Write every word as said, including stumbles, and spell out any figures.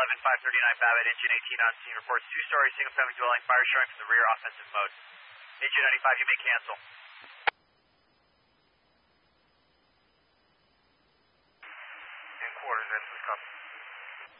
eleven five thirty-nine Babbitt, engine eighteen on scene, reports two-story single-family dwelling, fire showing from the rear, offensive mode. Engine ninety-five, you may cancel.